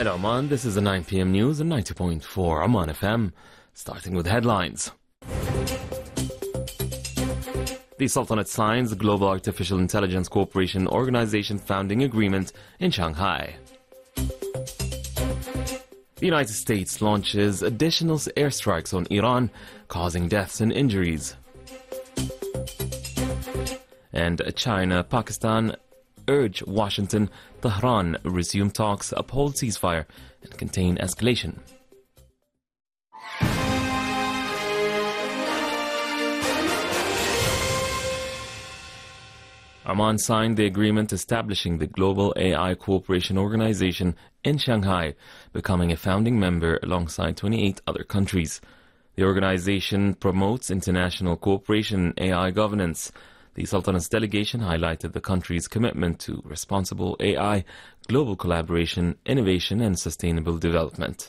In Oman, this is the 9 p.m. news on 90.4 Oman FM, starting with headlines. The Sultanate signs the Global Artificial Intelligence Cooperation Organization founding agreement in Shanghai. The United States launches additional airstrikes on Iran, causing deaths and injuries. And China, Pakistan urge Washington, Tehran resume talks, uphold ceasefire, and contain escalation. Oman signed the agreement establishing the Global AI Cooperation Organization in Shanghai, becoming a founding member alongside 28 other countries. The organization promotes international cooperation in AI governance. The Sultanate's delegation highlighted the country's commitment to responsible AI, global collaboration, innovation, and sustainable development.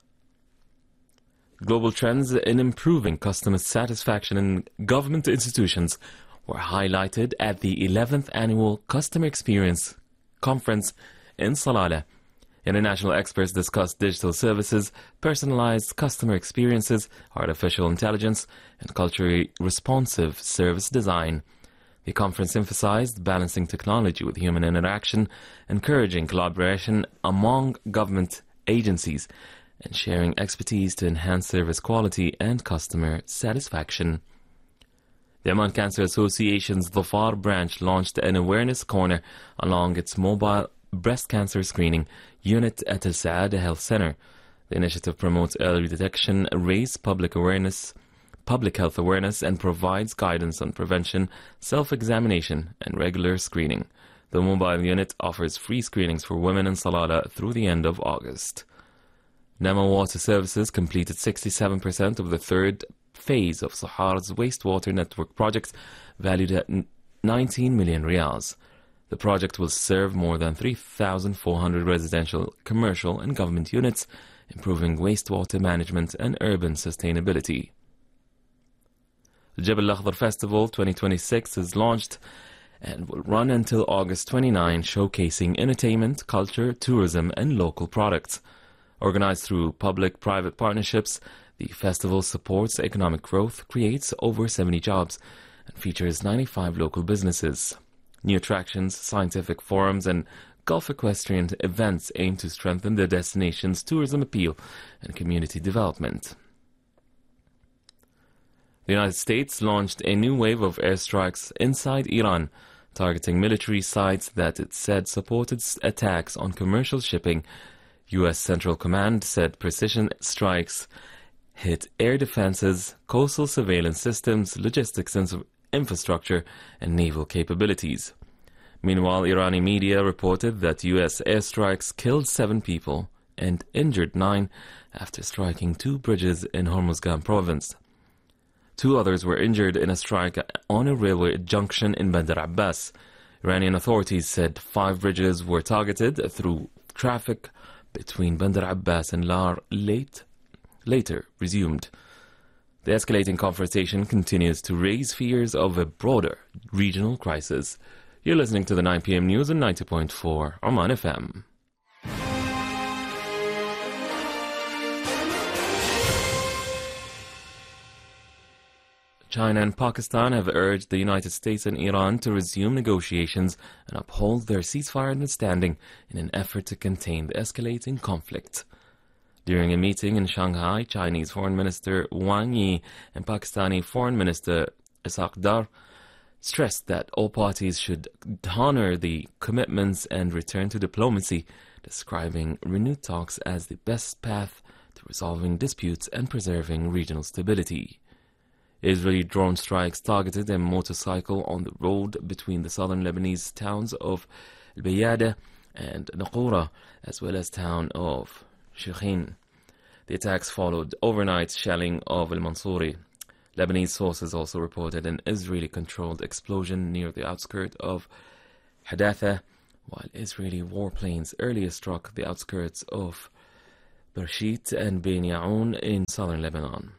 Global trends in improving customer satisfaction in government institutions were highlighted at the 11th Annual Customer Experience Conference in Salalah. International experts discussed digital services, personalized customer experiences, artificial intelligence, and culturally responsive service design. The conference emphasized balancing technology with human interaction, encouraging collaboration among government agencies, and sharing expertise to enhance service quality and customer satisfaction. The Oman Cancer Association's Dhafar branch launched an awareness corner along its mobile breast cancer screening unit at Al Saada Health Center. The initiative promotes early detection, raises public health awareness, and provides guidance on prevention, self-examination, and regular screening. The mobile unit offers free screenings for women in Salalah through the end of August. Nema Water Services completed 67% of the third phase of Sahar's wastewater network projects, valued at 19 million riyals. The project will serve more than 3,400 residential, commercial, and government units, improving wastewater management and urban sustainability. The Jebel Akhdar Festival 2026 is launched and will run until August 29, showcasing entertainment, culture, tourism, and local products. Organized through public-private partnerships, the festival supports economic growth, creates over 70 jobs, and features 95 local businesses. New attractions, scientific forums, and Gulf equestrian events aim to strengthen the destination's tourism appeal and community development. The United States launched a new wave of airstrikes inside Iran, targeting military sites that it said supported attacks on commercial shipping. U.S. Central Command said precision strikes hit air defenses, coastal surveillance systems, logistics infrastructure, and naval capabilities. Meanwhile, Irani media reported that U.S. airstrikes killed 7 people and injured 9 after striking 2 bridges in Hormuzgan province. 2 others were injured in a strike on a railway junction in Bandar Abbas. Iranian authorities said 5 bridges were targeted through traffic between Bandar Abbas and Lar later resumed. The escalating confrontation continues to raise fears of a broader regional crisis. You're listening to the 9 p.m. news on 90.4 Oman FM. China and Pakistan have urged the United States and Iran to resume negotiations and uphold their ceasefire understanding in an effort to contain the escalating conflict. During a meeting in Shanghai, Chinese Foreign Minister Wang Yi and Pakistani Foreign Minister Ishaq Dar stressed that all parties should honor the commitments and return to diplomacy, describing renewed talks as the best path to resolving disputes and preserving regional stability. Israeli drone strikes targeted a motorcycle on the road between the southern Lebanese towns of Al-Bayada and Naqoura, as well as town of Shekhin. The attacks followed overnight shelling of Al-Mansouri. Lebanese sources also reported an Israeli-controlled explosion near the outskirts of Hadatha, while Israeli warplanes earlier struck the outskirts of Barshit and Ben Yaoun in southern Lebanon.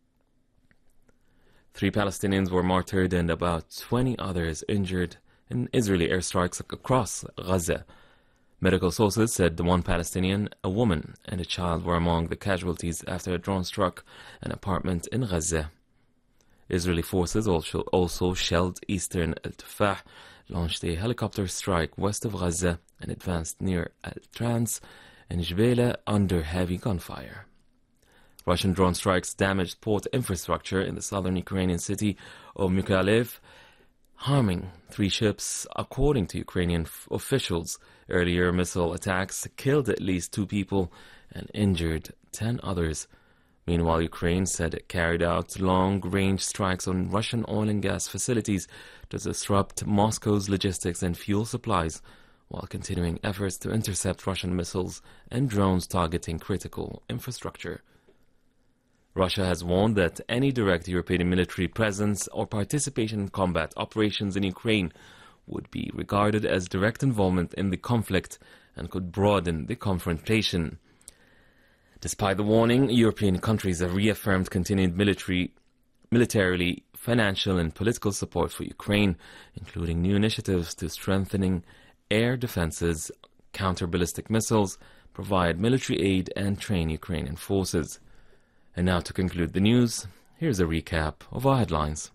3 Palestinians were martyred and about 20 others injured in Israeli airstrikes across Gaza. Medical sources said the one Palestinian, a woman, and a child were among the casualties after a drone struck an apartment in Gaza. Israeli forces also shelled eastern Al-Tufah, launched a helicopter strike west of Gaza, and advanced near Al-Trans and Jbeila under heavy gunfire. Russian drone strikes damaged port infrastructure in the southern Ukrainian city of Mykolaiv, harming 3 ships, according to Ukrainian officials. Earlier missile attacks killed at least 2 people and injured 10 others. Meanwhile, Ukraine said it carried out long-range strikes on Russian oil and gas facilities to disrupt Moscow's logistics and fuel supplies, while continuing efforts to intercept Russian missiles and drones targeting critical infrastructure. Russia has warned that any direct European military presence or participation in combat operations in Ukraine would be regarded as direct involvement in the conflict and could broaden the confrontation. Despite the warning, European countries have reaffirmed continued militarily, financial and political support for Ukraine, including new initiatives to strengthening air defenses, counter ballistic missiles, provide military aid and train Ukrainian forces. And now to conclude the news, here's a recap of our headlines.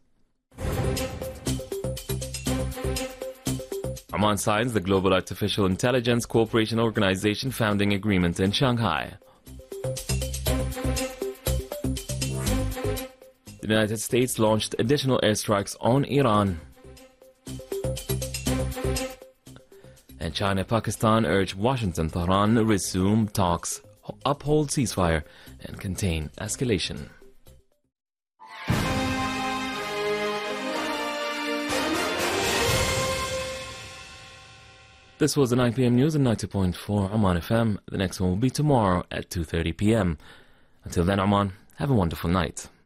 Oman signs the Global Artificial Intelligence Cooperation Organization founding agreement in Shanghai. The United States launched additional airstrikes on Iran. And China and Pakistan urge Washington-Tehran resume talks, uphold ceasefire, and contain escalation. This was the 9 p.m. news on 90.4 Oman FM. The next one will be tomorrow at 2:30 p.m. Until then, Oman, have a wonderful night.